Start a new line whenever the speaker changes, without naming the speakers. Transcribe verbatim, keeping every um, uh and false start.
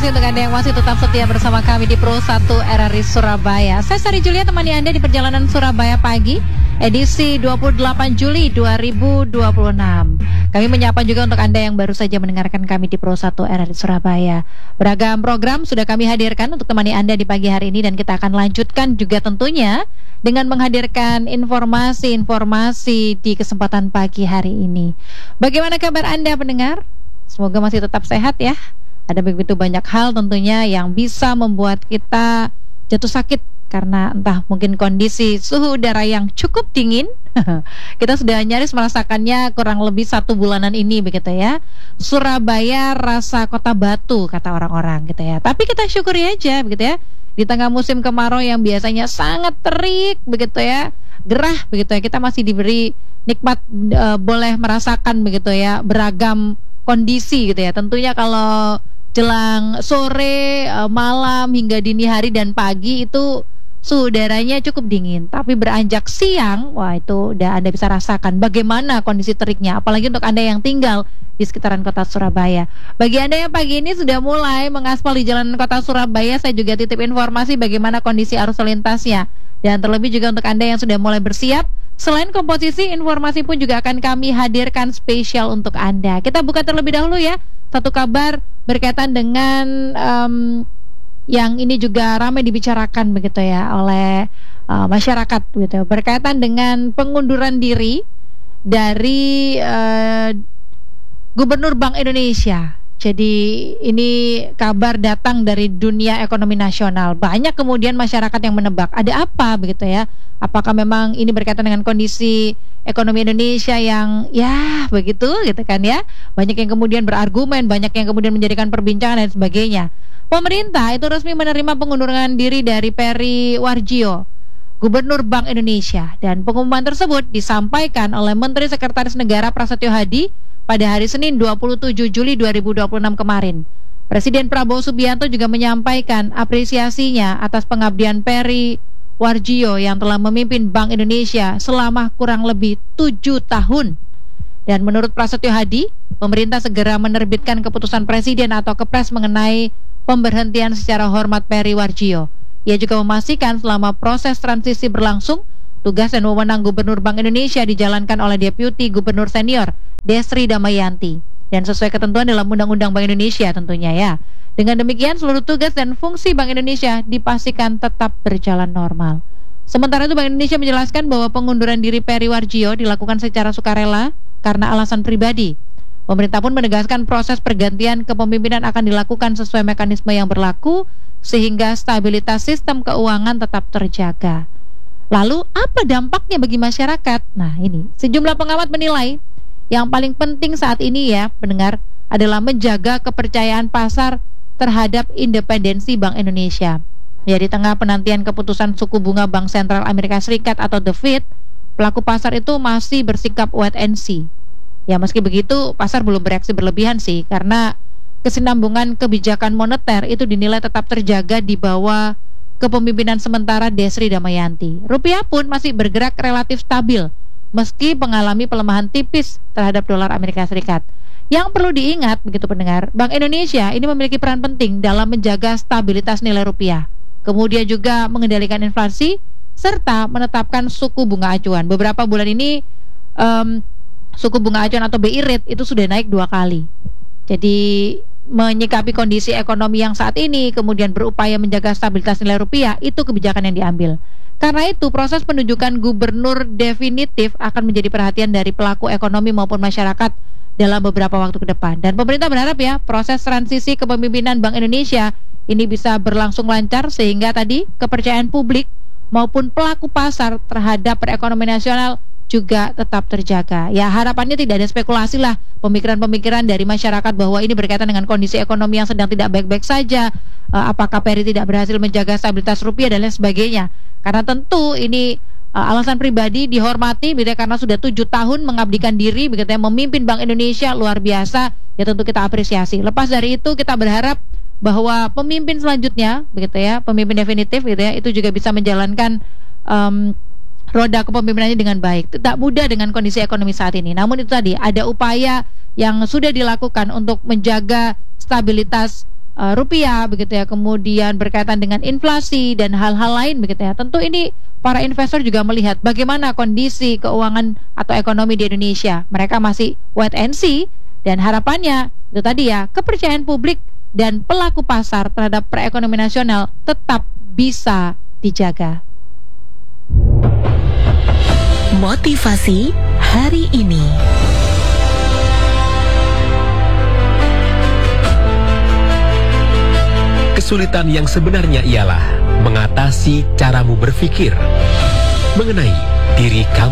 kasih untuk Anda yang masih tetap setia bersama kami di Pro satu R R I Surabaya. Saya Sari Julia, temani Anda di perjalanan Surabaya Pagi, edisi dua puluh delapan Juli dua ribu dua puluh enam. Kami menyapa juga untuk Anda yang baru saja mendengarkan kami di Pro satu R R I Surabaya. Beragam program sudah kami hadirkan untuk temani Anda di pagi hari ini, dan kita akan lanjutkan juga tentunya dengan menghadirkan informasi-informasi di kesempatan pagi hari ini. Bagaimana kabar Anda pendengar? Semoga masih tetap sehat ya. Ada begitu banyak hal tentunya yang bisa membuat kita jatuh sakit karena entah mungkin kondisi suhu udara yang cukup dingin. Kita sudah nyaris merasakannya kurang lebih satu bulanan ini begitu ya. Surabaya rasa kota batu kata orang-orang gitu ya. Tapi kita syukuri aja begitu ya. Di tengah musim kemarau yang biasanya sangat terik begitu ya, gerah begitu ya, kita masih diberi nikmat e, boleh merasakan begitu ya beragam kondisi gitu ya. Tentunya kalau jelang sore, malam hingga dini hari dan pagi itu suhu udaranya cukup dingin. Tapi beranjak siang, wah itu udah Anda bisa rasakan bagaimana kondisi teriknya. Apalagi untuk Anda yang tinggal di sekitaran kota Surabaya. Bagi Anda yang pagi ini sudah mulai mengaspal di jalanan kota Surabaya, saya juga titip informasi bagaimana kondisi arus lalu lintasnya. Dan terlebih juga untuk Anda yang sudah mulai bersiap, selain komposisi, informasi pun juga akan kami hadirkan spesial untuk Anda. Kita buka terlebih dahulu ya satu kabar berkaitan dengan um, yang ini juga ramai dibicarakan begitu ya oleh uh, masyarakat gitu, berkaitan dengan pengunduran diri dari uh, Gubernur Bank Indonesia. Jadi ini kabar datang dari dunia ekonomi nasional. Banyak kemudian masyarakat yang menebak ada apa begitu ya. Apakah memang ini berkaitan dengan kondisi ekonomi Indonesia yang ya begitu gitu kan ya. Banyak yang kemudian berargumen, banyak yang kemudian menjadikan perbincangan dan sebagainya. Pemerintah itu resmi menerima pengunduran diri dari Peri Warjio, Gubernur Bank Indonesia, dan pengumuman tersebut disampaikan oleh Menteri Sekretaris Negara Prasetyo Hadi pada hari Senin dua puluh tujuh Juli dua ribu dua puluh enam kemarin. Presiden Prabowo Subianto juga menyampaikan apresiasinya atas pengabdian Peri Warjio yang telah memimpin Bank Indonesia selama kurang lebih tujuh tahun. Dan menurut Prasetyo Hadi, pemerintah segera menerbitkan keputusan presiden atau kepres mengenai pemberhentian secara hormat Peri Warjio. Ia juga memastikan selama proses transisi berlangsung, tugas dan wewenang Gubernur Bank Indonesia dijalankan oleh Deputi Gubernur Senior Desri Damayanti, dan sesuai ketentuan dalam Undang-Undang Bank Indonesia tentunya ya. Dengan demikian seluruh tugas dan fungsi Bank Indonesia dipastikan tetap berjalan normal. Sementara itu Bank Indonesia menjelaskan bahwa pengunduran diri Peri Warjio dilakukan secara sukarela karena alasan pribadi. Pemerintah pun menegaskan proses pergantian kepemimpinan akan dilakukan sesuai mekanisme yang berlaku sehingga stabilitas sistem keuangan tetap terjaga. Lalu apa dampaknya bagi masyarakat? Nah ini, sejumlah pengamat menilai yang paling penting saat ini ya pendengar adalah menjaga kepercayaan pasar terhadap independensi Bank Indonesia. Ya, di tengah penantian keputusan suku bunga Bank Sentral Amerika Serikat atau The Fed, pelaku pasar itu masih bersikap wait and see. Ya, meski begitu pasar belum bereaksi berlebihan sih, karena kesinambungan kebijakan moneter itu dinilai tetap terjaga di bawah kepemimpinan sementara Desri Damayanti. Rupiah pun masih bergerak relatif stabil meski mengalami pelemahan tipis terhadap dolar Amerika Serikat. Yang perlu diingat begitu pendengar, Bank Indonesia ini memiliki peran penting dalam menjaga stabilitas nilai rupiah, kemudian juga mengendalikan inflasi serta menetapkan suku bunga acuan. Beberapa bulan ini um, suku bunga acuan atau B I rate itu sudah naik dua kali. Jadi menyikapi kondisi ekonomi yang saat ini, kemudian berupaya menjaga stabilitas nilai rupiah, itu kebijakan yang diambil. Karena itu proses penunjukan gubernur definitif akan menjadi perhatian dari pelaku ekonomi maupun masyarakat dalam beberapa waktu ke depan. Dan pemerintah berharap ya proses transisi kepemimpinan Bank Indonesia ini bisa berlangsung lancar sehingga tadi kepercayaan publik maupun pelaku pasar terhadap perekonomian nasional juga tetap terjaga. Ya harapannya tidak ada spekulasi lah, pemikiran-pemikiran dari masyarakat bahwa ini berkaitan dengan kondisi ekonomi yang sedang tidak baik-baik saja, uh, apakah Peri tidak berhasil menjaga stabilitas rupiah dan lain sebagainya. Karena tentu ini uh, alasan pribadi dihormati, begitu karena sudah tujuh tahun mengabdikan diri, begitu ya, memimpin Bank Indonesia luar biasa, ya tentu kita apresiasi. Lepas dari itu kita berharap bahwa pemimpin selanjutnya, begitu ya, pemimpin definitif, gitu ya, itu juga bisa menjalankan um, roda kepemimpinannya dengan baik. Tidak mudah dengan kondisi ekonomi saat ini. Namun itu tadi ada upaya yang sudah dilakukan untuk menjaga stabilitas uh, rupiah begitu ya, kemudian berkaitan dengan inflasi dan hal-hal lain begitu ya. Tentu ini para investor juga melihat bagaimana kondisi keuangan atau ekonomi di Indonesia. Mereka masih wait and see, dan harapannya itu tadi ya, kepercayaan publik dan pelaku pasar terhadap perekonomian nasional tetap bisa dijaga.
Motivasi hari ini.
Kesulitan yang sebenarnya ialah mengatasi caramu berpikir mengenai diri kamu